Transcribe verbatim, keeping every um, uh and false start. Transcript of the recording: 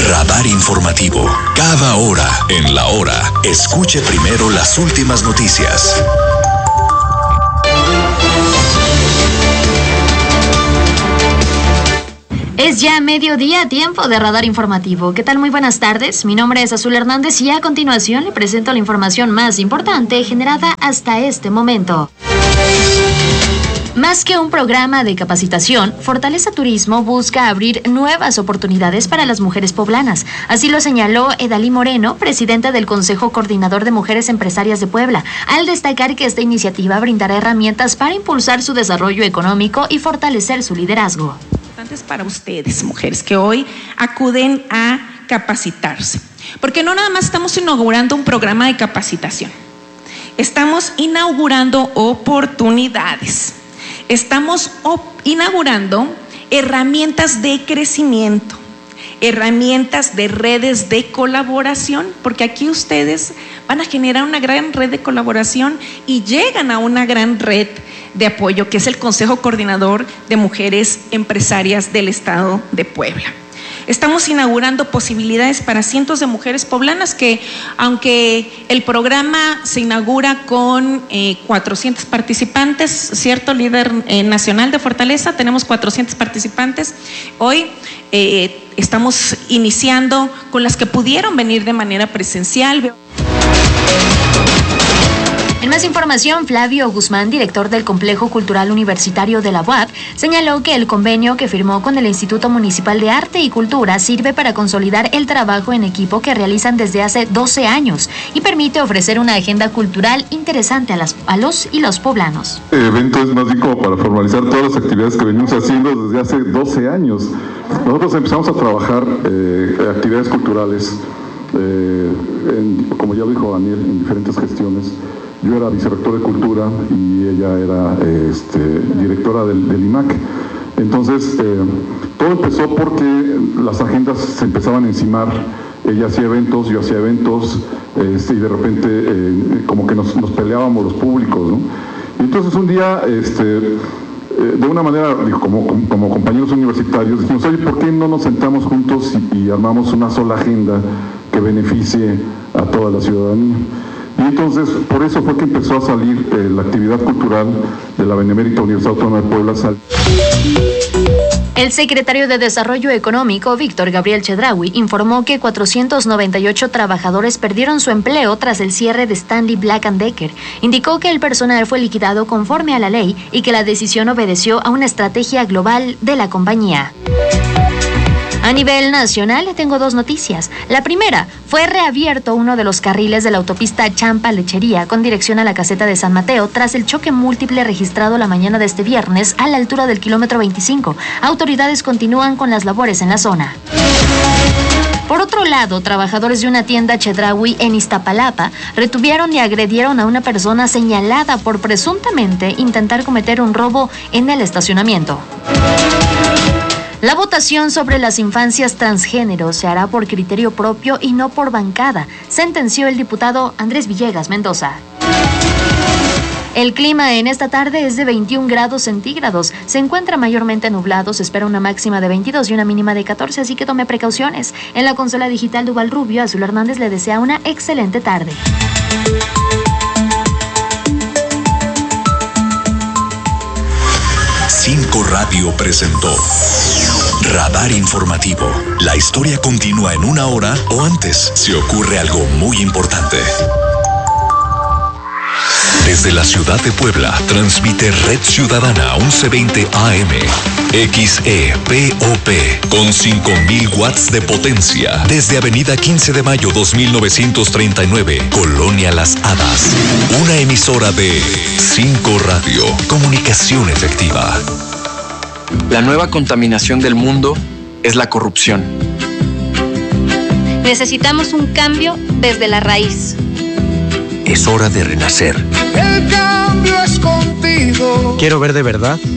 Radar informativo. Cada hora, en la hora, escuche primero las últimas noticias. Es ya mediodía, tiempo de Radar Informativo. ¿Qué tal? Muy buenas tardes. Mi nombre es Azul Hernández y a continuación le presento la información más importante generada hasta este momento. Más que un programa de capacitación, Fortaleza Turismo busca abrir nuevas oportunidades para las mujeres poblanas. Así lo señaló Edalí Moreno, presidenta del Consejo Coordinador de Mujeres Empresarias de Puebla, al destacar que esta iniciativa brindará herramientas para impulsar su desarrollo económico y fortalecer su liderazgo. Importantes para ustedes, mujeres, que hoy acuden a capacitarse. Porque no nada más estamos inaugurando un programa de capacitación, estamos inaugurando oportunidades. Estamos inaugurando herramientas de crecimiento, herramientas de redes de colaboración, porque aquí ustedes van a generar una gran red de colaboración y llegan a una gran red de apoyo que es el Consejo Coordinador de Mujeres Empresarias del Estado de Puebla. Estamos inaugurando posibilidades para cientos de mujeres poblanas que, aunque el programa se inaugura con eh, cuatrocientos participantes, ¿cierto, líder eh, nacional de Fortaleza? Tenemos cuatrocientos participantes. Hoy eh, estamos iniciando con las que pudieron venir de manera presencial. En más información, Flavio Guzmán, director del Complejo Cultural Universitario de la U A P, señaló que el convenio que firmó con el Instituto Municipal de Arte y Cultura sirve para consolidar el trabajo en equipo que realizan desde hace doce años y permite ofrecer una agenda cultural interesante a, las, a los y los poblanos. El evento es más bien como para formalizar todas las actividades que venimos haciendo desde hace doce años. Nosotros empezamos a trabajar eh, actividades culturales, eh, en, como ya lo dijo Daniel, en diferentes gestiones. Yo era vicerrector de Cultura y ella era este, directora del, del I M A C. Entonces, eh, todo empezó porque las agendas se empezaban a encimar. Ella hacía eventos, yo hacía eventos, este, y de repente eh, como que nos, nos peleábamos los públicos, ¿no? Y entonces un día, este, eh, de una manera, digo, como, como compañeros universitarios, dijimos, oye, ¿por qué no nos sentamos juntos y, y armamos una sola agenda que beneficie a toda la ciudadanía? Y entonces, por eso fue que empezó a salir eh, la actividad cultural de la Benemérita Universidad Autónoma de Puebla. Sal- El secretario de Desarrollo Económico, Víctor Gabriel Chedraui, informó que cuatrocientos noventa y ocho trabajadores perdieron su empleo tras el cierre de Stanley Black and Decker. Indicó que el personal fue liquidado conforme a la ley y que la decisión obedeció a una estrategia global de la compañía. A nivel nacional tengo dos noticias. La primera, fue reabierto uno de los carriles de la autopista Champa-Lechería con dirección a la caseta de San Mateo tras el choque múltiple registrado la mañana de este viernes a la altura del kilómetro veinticinco. Autoridades continúan con las labores en la zona. Por otro lado, trabajadores de una tienda Chedraui en Iztapalapa retuvieron y agredieron a una persona señalada por presuntamente intentar cometer un robo en el estacionamiento. La votación sobre las infancias transgénero se hará por criterio propio y no por bancada, sentenció el diputado Andrés Villegas Mendoza. El clima en esta tarde es de veintiún grados centígrados. Se encuentra mayormente nublado, se espera una máxima de veintidós y una mínima de catorce, así que tome precauciones. En la consola digital de Uvalrubio, Azul Hernández le desea una excelente tarde. Cinco Radio presentó Radar Informativo. La historia continúa en una hora o antes si ocurre algo muy importante. Desde la ciudad de Puebla, transmite Red Ciudadana once veinte A M, X E P O P, con cinco mil watts de potencia. Desde Avenida quince de mayo dos mil novecientos treinta y nueve, Colonia Las Hadas. Una emisora de cinco Radio, comunicación efectiva. La nueva contaminación del mundo es la corrupción. Necesitamos un cambio desde la raíz. Es hora de renacer. El cambio es contigo. Quiero ver de verdad